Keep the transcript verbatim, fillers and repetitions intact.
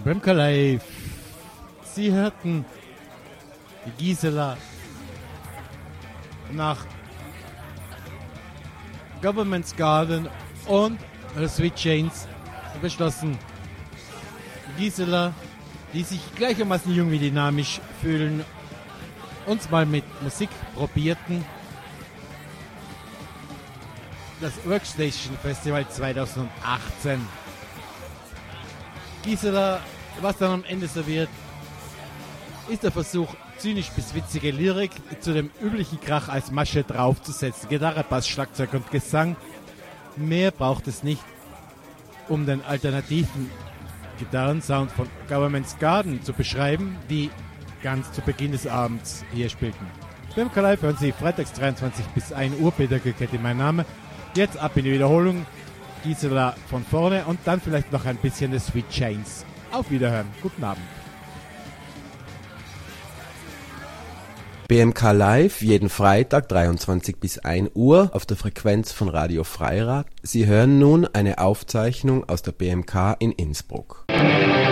B M K Live. Sie hörten die Gisela nach Government's Garden und The Sweet Chains beschlossen. Gisela, die sich gleichermaßen jung wie dynamisch fühlen, uns mal mit Musik probierten. Das Workstation Festival zweitausendachtzehn. Gisela, was dann am Ende serviert, ist der Versuch, zynisch bis witzige Lyrik zu dem üblichen Krach als Masche draufzusetzen. Gitarre, Bass, Schlagzeug und Gesang. Mehr braucht es nicht, um den alternativen Gitarrensound von Government's Garden zu beschreiben, die ganz zu Beginn des Abends hier spielten. B M K Live hören Sie freitags dreiundzwanzig bis ein Uhr. Peter Göcketti, mein Name. Jetzt ab in die Wiederholung. Gisela von vorne und dann vielleicht noch ein bisschen The Sweet Chains. Auf Wiederhören. Guten Abend. B M K Live jeden Freitag dreiundzwanzig bis ein Uhr auf der Frequenz von Radio Freirad. Sie hören nun eine Aufzeichnung aus der B M K in Innsbruck.